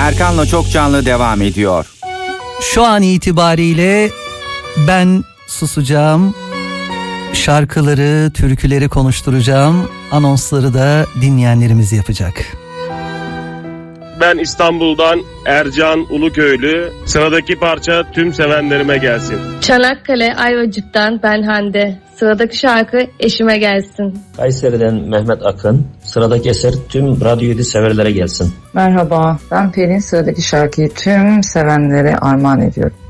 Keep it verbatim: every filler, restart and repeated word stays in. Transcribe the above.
Erkan'la Çok Canlı devam ediyor. Şu an itibariyle ben susacağım. Şarkıları, türküleri konuşturacağım. Anonsları da dinleyenlerimiz yapacak. Ben İstanbul'dan Ercan Uluköylü. Sıradaki parça tüm sevenlerime gelsin. Çanakkale Ayvacık'tan ben Hande. Sıradaki şarkı eşime gelsin. Kayseri'den Mehmet Akın. Sıradaki eser tüm Radyo yedi severlere gelsin. Merhaba, ben Pelin. Sıradaki şarkıyı tüm sevenlere armağan ediyorum.